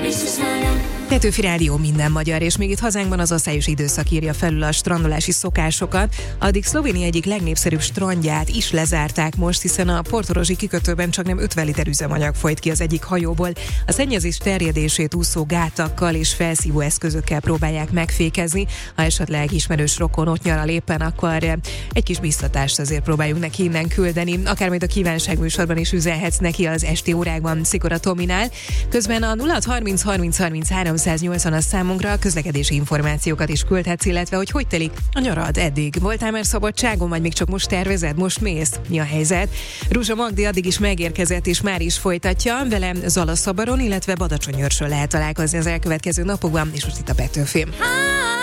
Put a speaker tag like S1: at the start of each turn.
S1: Petőfi Rádió, minden magyar, és még itt hazánkban az asszályos időszak írja felül a strandolási szokásokat. Addig Szlovénia egyik legnépszerűbb strandját is lezárták most, hiszen a portorozsi kikötőben csak nem 50 liter üzemanyag folyt ki az egyik hajóból. A szennyezés terjedését úszó gátakkal és felszívó eszközökkel próbálják megfékezni. Ha esetleg ismerős rokon ott nyaral éppen, akkor egy kis biztatást azért próbáljunk neki innen küldeni. Akár majd a kívánságműsorban is üzenhetsz neki az esti órákban Szikora Tominál. Közben a 0630 30 30 380 a számunkra közlekedési információkat is küldhetsz, illetve hogy telik a nyarad eddig. Voltál már szabadságon, vagy még csak most tervezed, most mész? Mi a helyzet? Ruzsa Magdi addig is megérkezett, és már is folytatja. Velem Zalaszabaron, illetve Badacsonyőrsről lehet találkozni az elkövetkező napokban, és most itt a Petőfi.